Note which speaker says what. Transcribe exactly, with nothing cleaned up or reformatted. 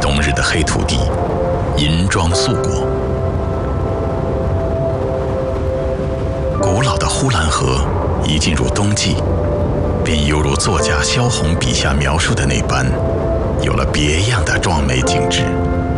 Speaker 1: 冬日的黑土地，银装素裹。古老的呼兰河一进入冬季，便犹如作家萧红笔下描述的那般，有了别样的壮美景致。